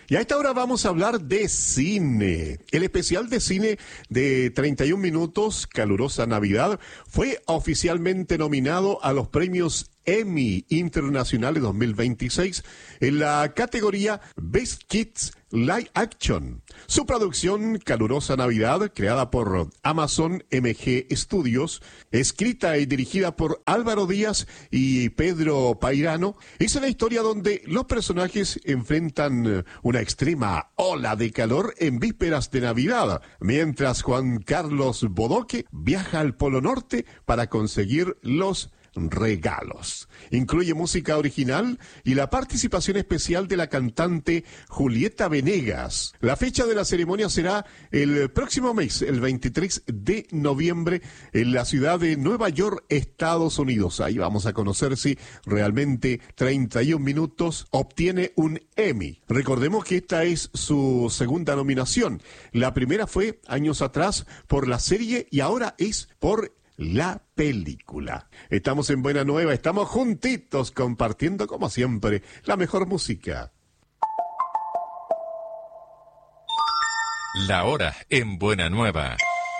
Y a esta hora vamos a hablar de cine. El especial de cine de 31 minutos, Calurosa Navidad, fue oficialmente nominado a los premios Emmy Internacionales 2026 en la categoría Best Kids Live Action. Su producción, Calurosa Navidad, creada por Amazon MG Studios, escrita y dirigida por Álvaro Díaz y Pedro Pairano, es una historia donde los personajes enfrentan una extrema ola de calor en vísperas de Navidad, mientras Juan Carlos Bodoque viaja al Polo Norte para conseguir los regalos. Incluye música original y la participación especial de la cantante Julieta Venegas. La fecha de la ceremonia será el próximo mes, el 23 de noviembre, en la ciudad de Nueva York, Estados Unidos. Ahí vamos a conocer si realmente 31 minutos obtiene un Emmy. Recordemos que esta es su segunda nominación. La primera fue años atrás por la serie y ahora es por la película. Estamos en Buena Nueva, estamos juntitos compartiendo como siempre la mejor música. La hora en Buena Nueva.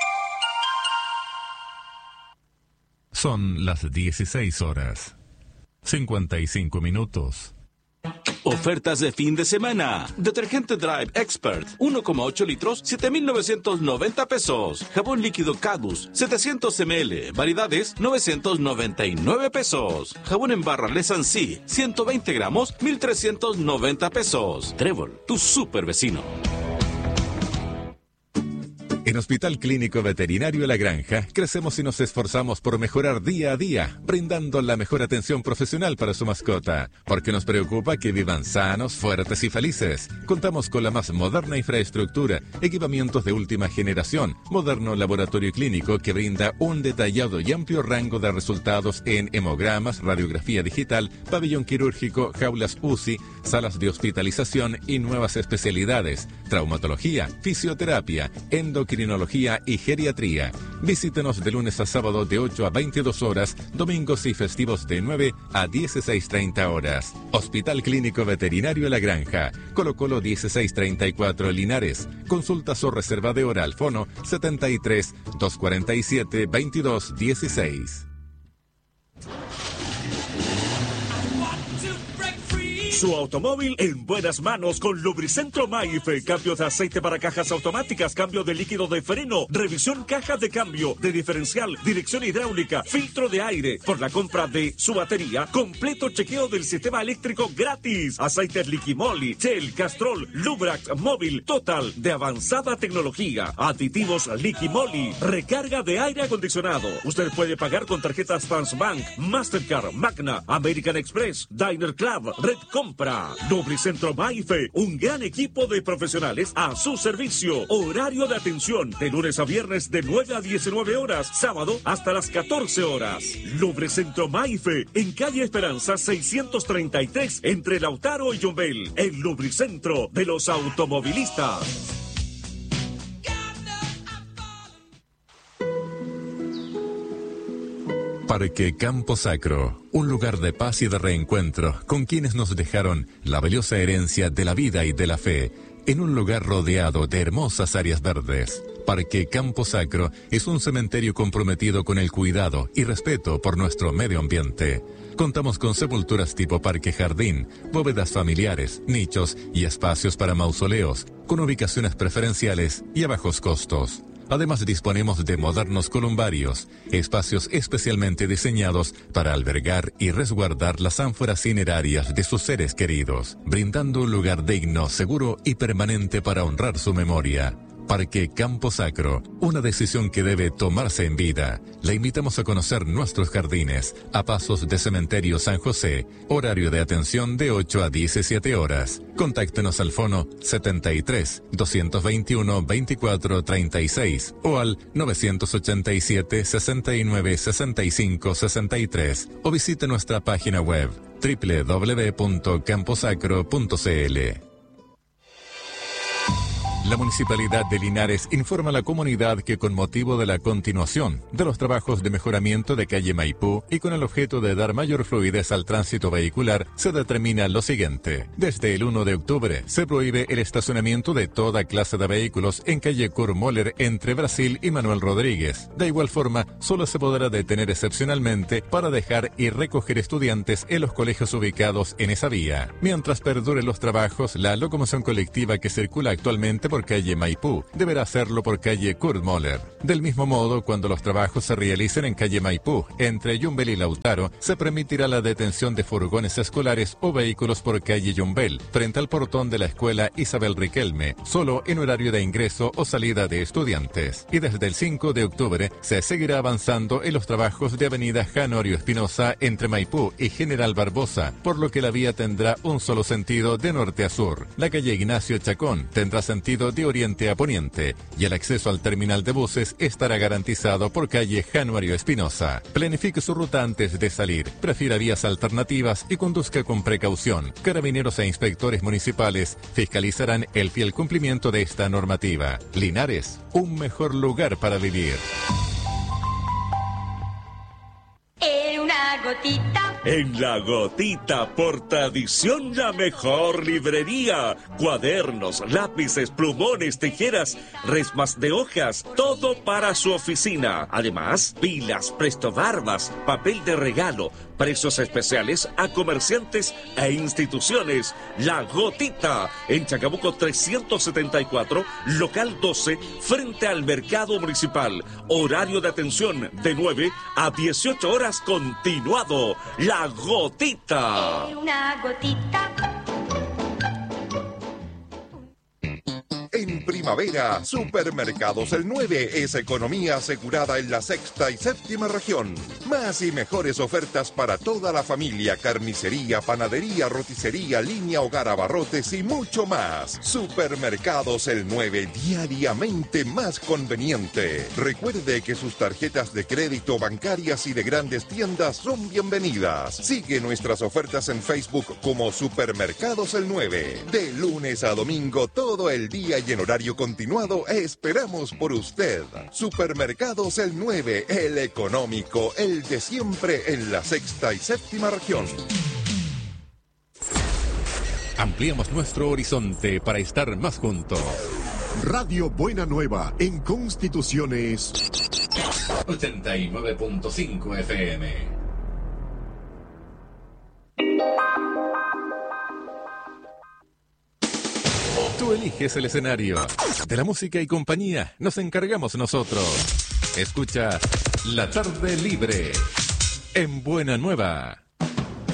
Son las 16 horas. 55 minutos. Ofertas de fin de semana. Detergente Drive Expert, 1,8 litros, 7,990 pesos. Jabón líquido Cadus, 700 ml, variedades, 999 pesos. Jabón en barra Lesancy, 120 gramos, 1,390 pesos. Trébol, tu super vecino. En Hospital Clínico Veterinario La Granja, crecemos y nos esforzamos por mejorar día a día, brindando la mejor atención profesional para su mascota, porque nos preocupa que vivan sanos, fuertes y felices. Contamos con la más moderna infraestructura, equipamientos de última generación, moderno laboratorio clínico que brinda un detallado y amplio rango de resultados en hemogramas, radiografía digital, pabellón quirúrgico, jaulas UCI, salas de hospitalización y nuevas especialidades, traumatología, fisioterapia, endocrinología y geriatría. Visítenos de lunes a sábado de 8 a 22 horas, domingos y festivos de 9 a 16:30 horas. Hospital Clínico Veterinario La Granja, Colo Colo 1634 Linares. Consultas o reserva de hora al fono 73 247 2216. Su automóvil en buenas manos con Lubricentro Maife. Cambio de aceite para cajas automáticas, cambio de líquido de freno, revisión caja de cambio, de diferencial, dirección hidráulica, filtro de aire. Por la compra de su batería, completo chequeo del sistema eléctrico gratis. Aceites Liquimoli, Shell, Castrol, Lubrax, Móvil, Total, de avanzada tecnología. Aditivos Liquimoli, recarga de aire acondicionado. Usted puede pagar con tarjetas Transbank, Mastercard, Magna, American Express, Diner Club, Red Compra. Lubricentro Maife, un gran equipo de profesionales a su servicio. Horario de atención de lunes a viernes de 9 a 19 horas, sábado hasta las 14 horas. Lubricentro Maife, en calle Esperanza 633, entre Lautaro y Yombel. El lubricentro de los automovilistas. Parque Campo Sacro, un lugar de paz y de reencuentro con quienes nos dejaron la valiosa herencia de la vida y de la fe, en un lugar rodeado de hermosas áreas verdes. Parque Campo Sacro es un cementerio comprometido con el cuidado y respeto por nuestro medio ambiente. Contamos con sepulturas tipo parque jardín, bóvedas familiares, nichos y espacios para mausoleos, con ubicaciones preferenciales y a bajos costos. Además, disponemos de modernos columbarios, espacios especialmente diseñados para albergar y resguardar las ánforas cinerarias de sus seres queridos, brindando un lugar digno, seguro y permanente para honrar su memoria. Parque Campo Sacro, una decisión que debe tomarse en vida. La invitamos a conocer nuestros jardines, a pasos de Cementerio San José, horario de atención de 8 a 17 horas. Contáctenos al fono 73 221 24 36 o al 987 69 65 63 o visite nuestra página web www.camposacro.cl. La Municipalidad de Linares informa a la comunidad que con motivo de la continuación de los trabajos de mejoramiento de calle Maipú y con el objeto de dar mayor fluidez al tránsito vehicular, se determina lo siguiente. Desde el 1 de octubre se prohíbe el estacionamiento de toda clase de vehículos en calle Kurt Moller entre Brasil y Manuel Rodríguez. De igual forma, solo se podrá detener excepcionalmente para dejar y recoger estudiantes en los colegios ubicados en esa vía. Mientras perduren los trabajos, la locomoción colectiva que circula actualmente por calle Maipú deberá hacerlo por calle Kurt Moller. Del mismo modo, cuando los trabajos se realicen en calle Maipú, entre Yumbel y Lautaro, se permitirá la detención de furgones escolares o vehículos por calle Yumbel, frente al portón de la escuela Isabel Riquelme, solo en horario de ingreso o salida de estudiantes. Y desde el 5 de octubre se seguirá avanzando en los trabajos de avenida Janorio Espinosa entre Maipú y General Barbosa, por lo que la vía tendrá un solo sentido de norte a sur. La calle Ignacio Chacón tendrá sentido de oriente a poniente y el acceso al terminal de buses estará garantizado por calle Januario Espinosa. Planifique su ruta antes de salir, prefiera vías alternativas y conduzca con precaución. Carabineros e inspectores municipales fiscalizarán el fiel cumplimiento de esta normativa. Linares, un mejor lugar para vivir. Una gotita. En La Gotita, por tradición, la mejor librería. Cuadernos, lápices, plumones, tijeras, resmas de hojas, todo para su oficina. Además, pilas, prestobarbas, papel de regalo, precios especiales a comerciantes e instituciones. La Gotita, en Chacabuco 374, local 12, frente al Mercado Municipal. Horario de atención de 9 a 18 horas continuado. La Gotita. Una gotita. En primavera, Supermercados El 9 es economía asegurada en la sexta y séptima región. Más y mejores ofertas para toda la familia, carnicería, panadería, roticería, línea hogar, abarrotes y mucho más. Supermercados El 9, diariamente más conveniente. Recuerde que sus tarjetas de crédito, bancarias y de grandes tiendas son bienvenidas. Sigue nuestras ofertas en Facebook como Supermercados El 9. De lunes a domingo, todo el día y en horario continuado, esperamos por usted. Supermercados El 9, el económico, el de siempre en la sexta y séptima región. Ampliamos nuestro horizonte para estar más juntos. Radio Buena Nueva en Constituciones 89.5 FM. Tú eliges el escenario. De la música y compañía nos encargamos nosotros. Escucha La Tarde Libre en Buena Nueva.